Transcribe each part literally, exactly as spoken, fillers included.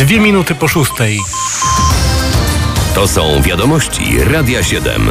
Dwie minuty po szóstej. To są wiadomości Radia siedem.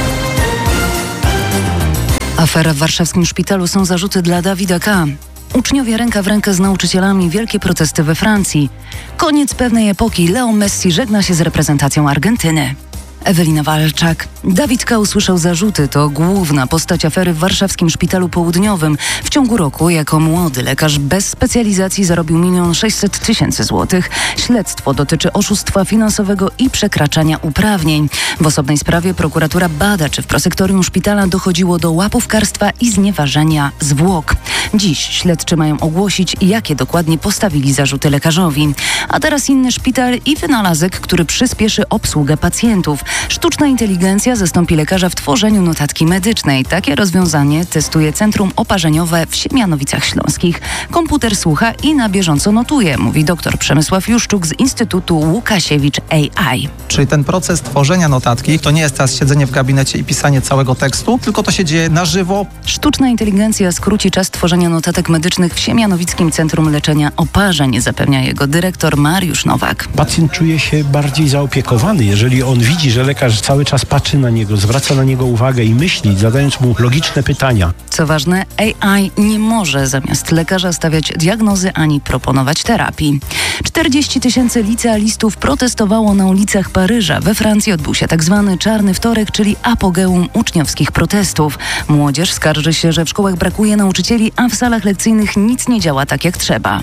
Afera w warszawskim szpitalu, są zarzuty dla Dawida K. Uczniowie ręka w rękę z nauczycielami, wielkie protesty we Francji. Koniec pewnej epoki, Leo Messi żegna się z reprezentacją Argentyny. Ewelina Walczak. Dawid K. usłyszał zarzuty. To główna postać afery w warszawskim szpitalu południowym. W ciągu roku jako młody lekarz bez specjalizacji zarobił milion sześćset tysięcy złotych. Śledztwo dotyczy oszustwa finansowego i przekraczania uprawnień. W osobnej sprawie prokuratura bada, czy w prosektorium szpitala dochodziło do łapówkarstwa i znieważenia zwłok. Dziś śledczy mają ogłosić, jakie dokładnie postawili zarzuty lekarzowi. A teraz inny szpital i wynalazek, który przyspieszy obsługę pacjentów. Sztuczna inteligencja zastąpi lekarza w tworzeniu notatki medycznej. Takie rozwiązanie testuje Centrum Oparzeniowe w Siemianowicach Śląskich. Komputer słucha i na bieżąco notuje, mówi dr Przemysław Juszczuk z Instytutu Łukasiewicz A I. Czyli ten proces tworzenia notatki to nie jest teraz siedzenie w gabinecie i pisanie całego tekstu, tylko to się dzieje na żywo. Sztuczna inteligencja skróci czas tworzenia notatek medycznych w Siemianowickim Centrum Leczenia Oparzeń, zapewnia jego dyrektor Mariusz Nowak. Pacjent czuje się bardziej zaopiekowany, jeżeli on widzi, że lekarz cały czas patrzy na niego, zwraca na niego uwagę i myśli, zadając mu logiczne pytania. Co ważne, A I nie może zamiast lekarza stawiać diagnozy ani proponować terapii. czterdzieści tysięcy licealistów protestowało na ulicach Paryża. We Francji odbył się tak zwany czarny wtorek, czyli apogeum uczniowskich protestów. Młodzież skarży się, że w szkołach brakuje nauczycieli, a w salach lekcyjnych nic nie działa tak jak trzeba.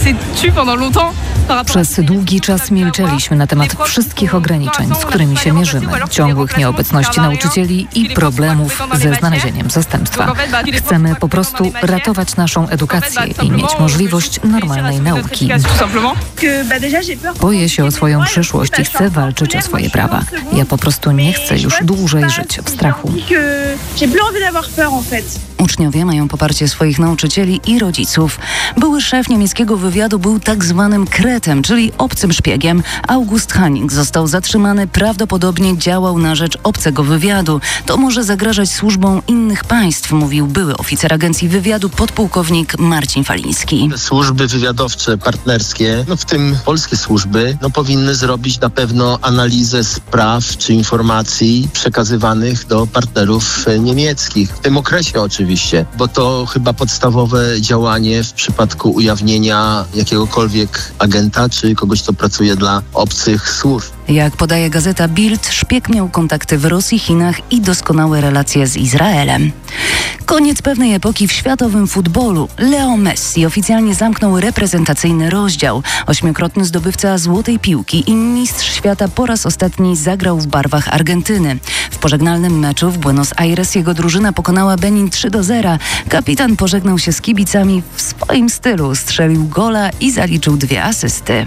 Przez długi czas milczeliśmy na temat wszystkich ograniczeń, z którymi się mierzymy, ciągłych nieobecności nauczycieli i problemów ze znalezieniem zastępstwa. Chcemy po prostu ratować naszą edukację i mieć możliwość normalnej nauki. Boję się o swoją przyszłość i chcę walczyć o swoje prawa. Ja po prostu nie chcę już dłużej żyć w strachu. Uczniowie mają poparcie swoich nauczycieli i rodziców. Były szef niemieckiego wywiadu był tak zwanym kretem, czyli obcym szpiegiem. August Hanning został zatrzymany, prawdopodobnie działał na rzecz obcego wywiadu. To może zagrażać służbom innych państw, mówił były oficer agencji wywiadu podpułkownik Marcin Faliński. Służby wywiadowcze partnerskie, no w tym polskie służby, no powinny zrobić na pewno analizę spraw czy informacji przekazywanych do partnerów niemieckich. W tym okresie oczywiście, bo to chyba podstawowe działanie w przypadku ujawnienia jakiegokolwiek agenta czy kogoś, kto pracuje dla obcych służb. Jak podaje gazeta Bild, szpieg miał kontakty w Rosji, Chinach i doskonałe relacje z Izraelem. Koniec pewnej epoki w światowym futbolu. Leo Messi oficjalnie zamknął reprezentacyjny rozdział. Ośmiokrotny zdobywca złotej piłki i mistrz świata po raz ostatni zagrał w barwach Argentyny. W pożegnalnym meczu w Buenos Aires jego drużyna pokonała Benin trzy do zera. Kapitan pożegnał się z kibicami w swoim stylu, strzelił gola i zaliczył dwie asysty.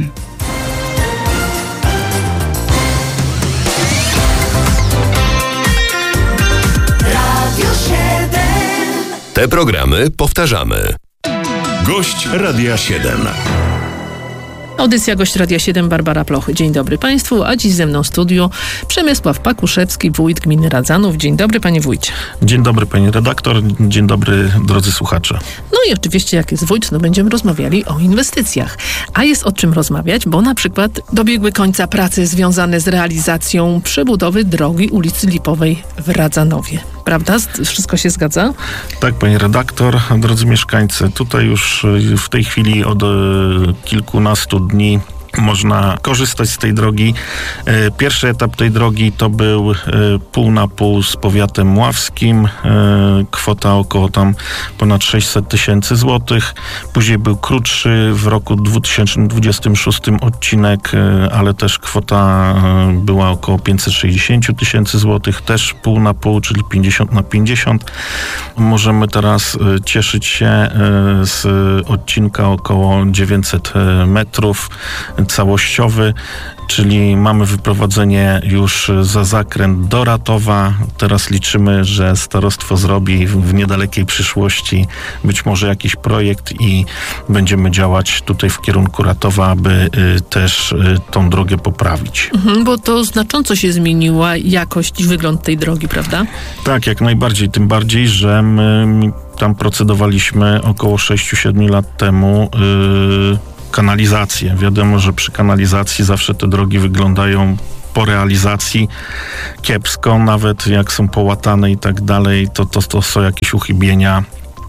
Te programy powtarzamy. Gość Radia siedem. Audycja Gość Radia siedem, Barbara Plochy. Dzień dobry Państwu, a dziś ze mną w studiu Przemysław Pakuszewski, wójt gminy Radzanów. Dzień dobry Panie Wójcie. Dzień dobry Pani redaktor, dzień dobry drodzy słuchacze. No i oczywiście jak jest wójt, no będziemy rozmawiali o inwestycjach. A jest o czym rozmawiać, bo na przykład dobiegły końca prace związane z realizacją przebudowy drogi ulicy Lipowej w Radzanowie. Prawda? Wszystko się zgadza? Tak, Pani redaktor, drodzy mieszkańcy, tutaj już w tej chwili od kilkunastu dni można korzystać z tej drogi. Pierwszy etap tej drogi to był pół na pół z powiatem mławskim. Kwota około tam ponad sześćset tysięcy złotych. Później był krótszy w roku dwa tysiące dwudziestym szóstym odcinek, ale też kwota była około pięćset sześćdziesiąt tysięcy złotych. Też pół na pół, czyli pięćdziesiąt na pięćdziesiąt. Możemy teraz cieszyć się z odcinka około dziewięćset metrów. Całościowy, czyli mamy wyprowadzenie już za zakręt do Ratowa. Teraz liczymy, że starostwo zrobi w niedalekiej przyszłości być może jakiś projekt i będziemy działać tutaj w kierunku Ratowa, aby y, też y, tą drogę poprawić. Mhm, bo to znacząco się zmieniła jakość i wygląd tej drogi, prawda? Tak, jak najbardziej. Tym bardziej, że my tam procedowaliśmy około sześć siedem lat temu y, kanalizację. Wiadomo, że przy kanalizacji zawsze te drogi wyglądają po realizacji kiepsko, nawet jak są połatane i tak dalej, to, to, to są jakieś uchybienia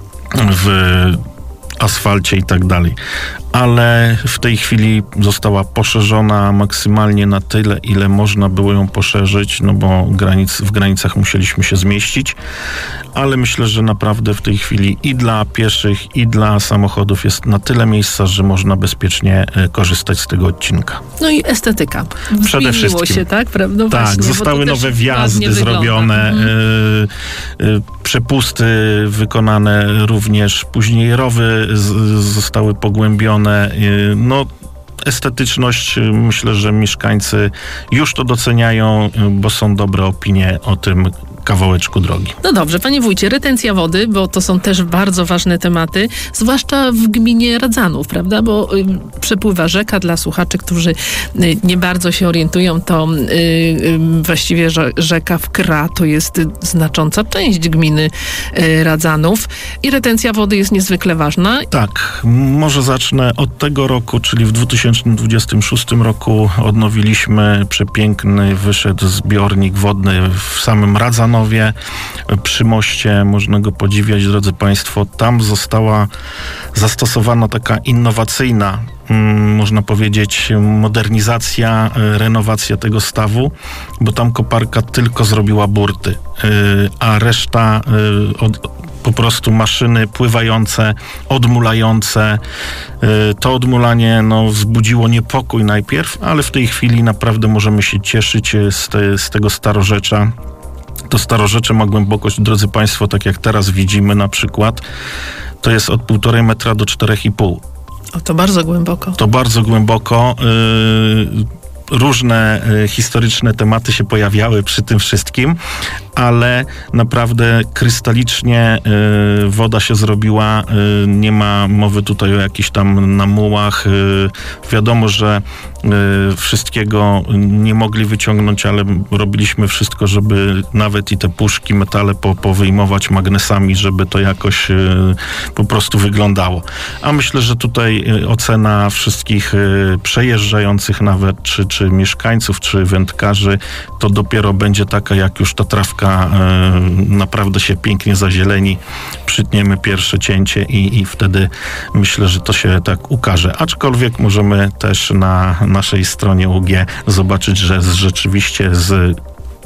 w asfalcie i tak dalej. Ale w tej chwili została poszerzona maksymalnie na tyle, ile można było ją poszerzyć, no bo granic, w granicach musieliśmy się zmieścić, ale myślę, że naprawdę w tej chwili i dla pieszych, i dla samochodów jest na tyle miejsca, że można bezpiecznie korzystać z tego odcinka. No i estetyka. Przede wszystkim. się, tak? No tak, właśnie, zostały nowe wjazdy zrobione, mhm. y, y, przepusty wykonane również, później rowy z, zostały pogłębione. No, estetyczność, myślę, że mieszkańcy już to doceniają, bo są dobre opinie o tym kawałeczku drogi. No dobrze, panie wójcie, retencja wody, bo to są też bardzo ważne tematy, zwłaszcza w gminie Radzanów, prawda? Bo y, przepływa rzeka. Dla słuchaczy, którzy y, nie bardzo się orientują, to y, y, właściwie rzeka Wkra to jest znacząca część gminy y, Radzanów i retencja wody jest niezwykle ważna. Tak, może zacznę od tego roku, czyli w dwa tysiące dwudziestym szóstym roku odnowiliśmy przepiękny, wyszedł zbiornik wodny w samym Radzanowie. Przy moście, można go podziwiać, drodzy Państwo. Tam została zastosowana taka innowacyjna, hmm, można powiedzieć, modernizacja, renowacja tego stawu, bo tam koparka tylko zrobiła burty, yy, a reszta yy, od po prostu maszyny pływające, odmulające. To odmulanie no, wzbudziło niepokój najpierw, ale w tej chwili naprawdę możemy się cieszyć z, te, z tego starorzecza. To starorzecze ma głębokość, drodzy Państwo, tak jak teraz widzimy na przykład, to jest od półtorej metra do czterech i pół. O, to bardzo głęboko. To bardzo głęboko. Yy, różne y, historyczne tematy się pojawiały przy tym wszystkim, ale naprawdę krystalicznie y, woda się zrobiła. Y, nie ma mowy tutaj o jakichś tam namułach. Y, wiadomo, że y, wszystkiego nie mogli wyciągnąć, ale robiliśmy wszystko, żeby nawet i te puszki, metale po, powyjmować magnesami, żeby to jakoś y, po prostu wyglądało. A myślę, że tutaj y, ocena wszystkich y, przejeżdżających nawet, czy, czy mieszkańców, czy wędkarzy, to dopiero będzie taka, jak już ta trawka e, naprawdę się pięknie zazieleni, przytniemy pierwsze cięcie i, i wtedy myślę, że to się tak ukaże. Aczkolwiek możemy też na naszej stronie U G zobaczyć, że z, rzeczywiście z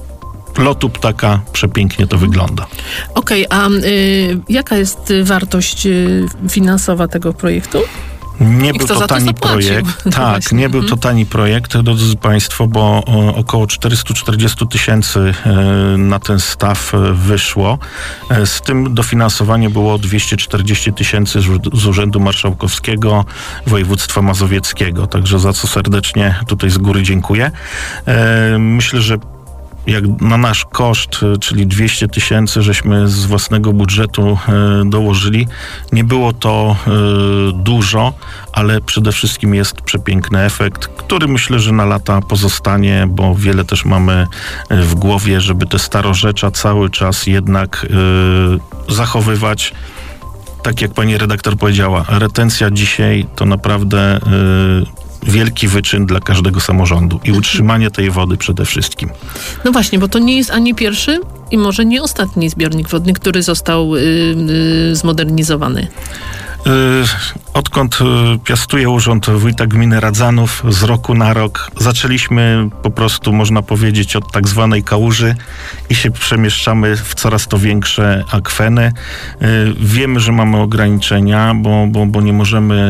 lotu ptaka przepięknie to wygląda. Okej, okay, a y, jaka jest wartość y, finansowa tego projektu? Nie był to tani projekt. Tak, nie był to tani projekt, drodzy Państwo, bo około czterysta czterdzieści tysięcy na ten staw wyszło. Z tym dofinansowanie było dwieście czterdzieści tysięcy z Urzędu Marszałkowskiego Województwa Mazowieckiego. Także za co serdecznie tutaj z góry dziękuję. Myślę, że jak na nasz koszt, czyli dwieście tysięcy, żeśmy z własnego budżetu e, dołożyli. Nie było to e, dużo, ale przede wszystkim jest przepiękny efekt, który myślę, że na lata pozostanie, bo wiele też mamy w głowie, żeby te starorzecza cały czas jednak e, zachowywać. Tak jak pani redaktor powiedziała, retencja dzisiaj to naprawdę e, wielki wyczyn dla każdego samorządu i utrzymanie tej wody przede wszystkim. No właśnie, bo to nie jest ani pierwszy i może nie ostatni zbiornik wodny, który został yy, yy, zmodernizowany. Odkąd piastuje urząd wójta gminy Radzanów, z roku na rok zaczęliśmy po prostu, można powiedzieć, od tak zwanej kałuży i się przemieszczamy w coraz to większe akweny. Wiemy, że mamy ograniczenia, bo, bo, bo nie możemy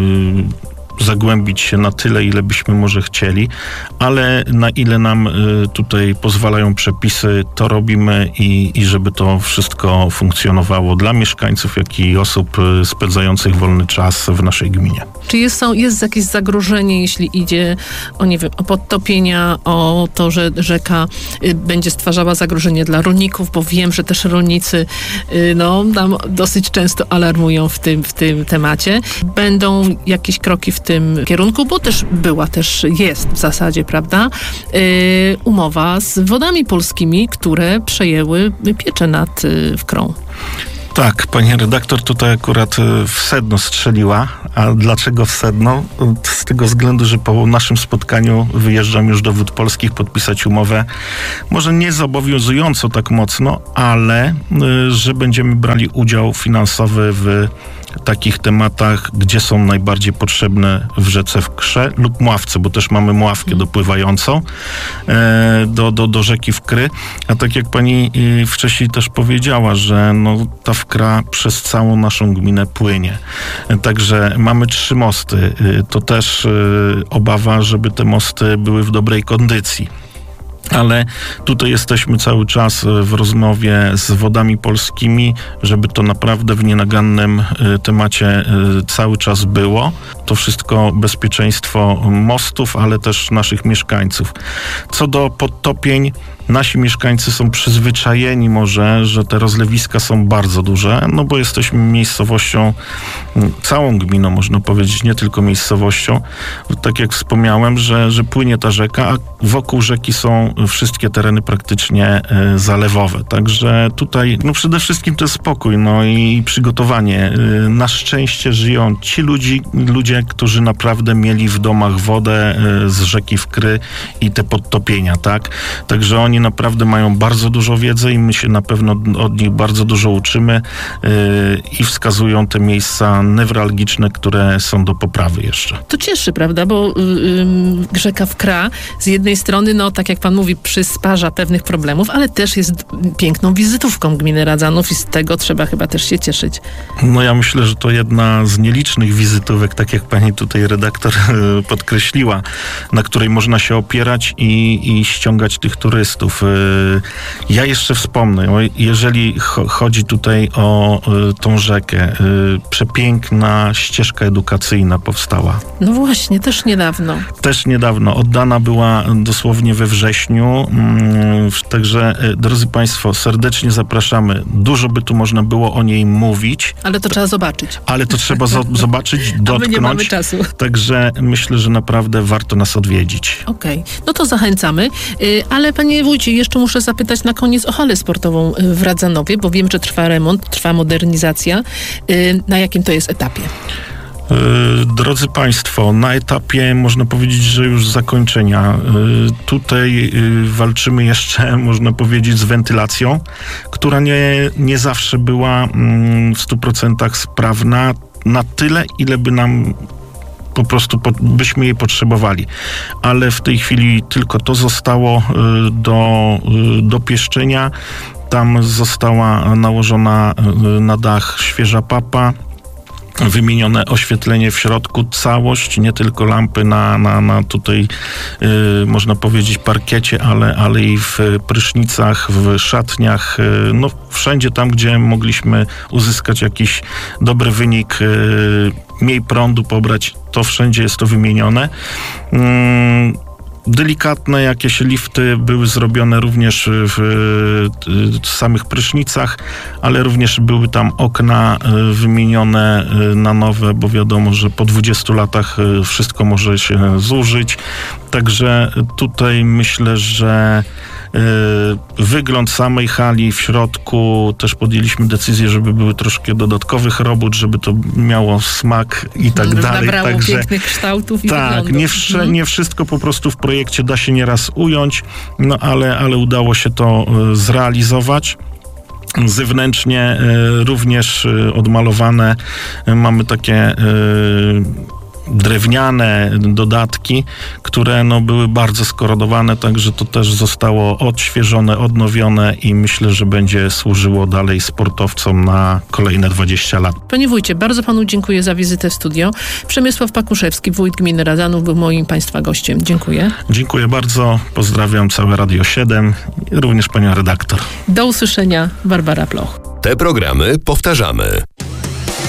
zagłębić się na tyle, ile byśmy może chcieli, ale na ile nam y, tutaj pozwalają przepisy, to robimy i, i żeby to wszystko funkcjonowało dla mieszkańców, jak i osób y, spędzających wolny czas w naszej gminie. Czy jest, są, jest jakieś zagrożenie, jeśli idzie o, nie wiem, o podtopienia, o to, że rzeka y, będzie stwarzała zagrożenie dla rolników, bo wiem, że też rolnicy y, no, nam dosyć często alarmują w tym, w tym temacie. Będą jakieś kroki w tym kierunku, bo też była, też jest w zasadzie, prawda, yy, umowa z Wodami Polskimi, które przejęły pieczę nad yy, Wkrą. Tak, pani redaktor tutaj akurat w sedno strzeliła. A dlaczego w sedno? Z tego względu, że po naszym spotkaniu wyjeżdżam już do Wód Polskich podpisać umowę, może nie zobowiązująco tak mocno, ale że będziemy brali udział finansowy w takich tematach, gdzie są najbardziej potrzebne w rzece Wkrze lub Mławce, bo też mamy Mławkę dopływającą e, do, do, do rzeki Wkry. A tak jak pani e, wcześniej też powiedziała, że no, ta Wkra przez całą naszą gminę płynie. E, także mamy trzy mosty. E, to też e, obawa, żeby te mosty były w dobrej kondycji. Ale tutaj jesteśmy cały czas w rozmowie z Wodami Polskimi, żeby to naprawdę w nienagannym temacie cały czas było. To wszystko bezpieczeństwo mostów, ale też naszych mieszkańców. Co do podtopień, nasi mieszkańcy są przyzwyczajeni może, że te rozlewiska są bardzo duże, no bo jesteśmy miejscowością, całą gminą można powiedzieć, nie tylko miejscowością. Tak jak wspomniałem, że, że płynie ta rzeka, a wokół rzeki są wszystkie tereny praktycznie y, zalewowe. Także tutaj no przede wszystkim to jest spokój, no i przygotowanie. Y, na szczęście żyją ci ludzi, ludzie, którzy naprawdę mieli w domach wodę y, z rzeki Wkry i te podtopienia, tak? Także oni naprawdę mają bardzo dużo wiedzy i my się na pewno od nich bardzo dużo uczymy yy, i wskazują te miejsca newralgiczne, które są do poprawy jeszcze. To cieszy, prawda, bo yy, rzeka Wkra z jednej strony, no tak jak pan mówi, przysparza pewnych problemów, ale też jest piękną wizytówką gminy Radzanów i z tego trzeba chyba też się cieszyć. No ja myślę, że to jedna z nielicznych wizytówek, tak jak pani tutaj redaktor yy, podkreśliła, na której można się opierać i, i ściągać tych turystów. Ja jeszcze wspomnę, jeżeli chodzi tutaj o tą rzekę, przepiękna ścieżka edukacyjna powstała. No właśnie, też niedawno. Też niedawno. Oddana była dosłownie we wrześniu. Także, drodzy państwo, serdecznie zapraszamy. Dużo by tu można było o niej mówić. Ale to trzeba zobaczyć. Ale to trzeba zo- zobaczyć, dotknąć. A my nie mamy czasu. Także myślę, że naprawdę warto nas odwiedzić. Okej, okay. No to zachęcamy. Ale panie wójcie, jeszcze muszę zapytać na koniec o halę sportową w Radzanowie, bo wiem, że trwa remont, trwa modernizacja. Na jakim to jest etapie? Drodzy państwo, na etapie można powiedzieć, że już zakończenia. Tutaj walczymy jeszcze, można powiedzieć, z wentylacją, która nie, nie zawsze była w stu procentach sprawna na tyle, ile by nam po prostu po, byśmy jej potrzebowali. Ale w tej chwili tylko to zostało y, do y, dopieszczenia. Tam została nałożona y, na dach świeża papa, wymienione oświetlenie w środku, całość, nie tylko lampy na, na, na tutaj y, można powiedzieć parkiecie, ale, ale i w prysznicach, w szatniach, y, no wszędzie tam, gdzie mogliśmy uzyskać jakiś dobry wynik, y, mniej prądu pobrać, to wszędzie jest to wymienione. Y, Delikatne jakieś lifty były zrobione również w, w samych prysznicach, ale również były tam okna wymienione na nowe, bo wiadomo, że po dwudziestu latach wszystko może się zużyć. Także tutaj myślę, że wygląd samej hali w środku, też podjęliśmy decyzję, żeby były troszkę dodatkowych robót, żeby to miało smak i tak żeby dalej. Nabrało Także pięknych kształtów i tak, wyglądów. nie, wsz- nie wszystko po prostu w projekcie da się nieraz ująć, no ale, ale udało się to y, zrealizować. Zewnętrznie y, również y, odmalowane y, mamy takie y, drewniane dodatki, które no, były bardzo skorodowane, także to też zostało odświeżone, odnowione i myślę, że będzie służyło dalej sportowcom na kolejne dwadzieścia lat. Panie wójcie, bardzo panu dziękuję za wizytę w studio. Przemysław Pakuszewski, wójt gminy Radzanów, był moim państwa gościem. Dziękuję. Dziękuję bardzo, pozdrawiam całe Radio siedem i również panią redaktor. Do usłyszenia, Barbara Ploch. Te programy powtarzamy.